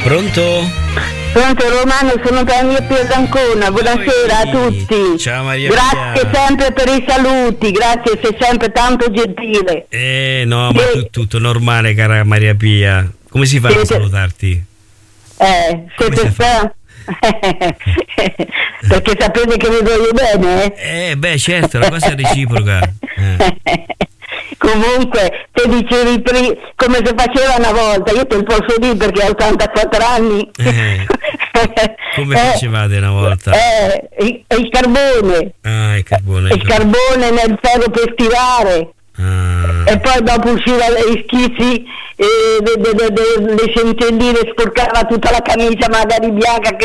Pronto? Pronto Romano, sono Maria Pia d'Ancona, buonasera a tutti. Ciao Maria Grazie Pia. sempre per i saluti, grazie, sei sempre tanto gentile. No, ma tutto normale, cara Maria Pia. Come si fa a salutarti? Siete perché sapete che vi voglio bene? Beh, certo, la cosa è reciproca. Comunque, te dicevi come si faceva una volta, io te lo posso dire perché ho 84 anni. Come facevate una volta? Il carbone. Ah, il carbone. Il carbone nel ferro per stirare. E poi dopo usciva i schizzi, le centelline, sporcava tutta la camicia magari bianca che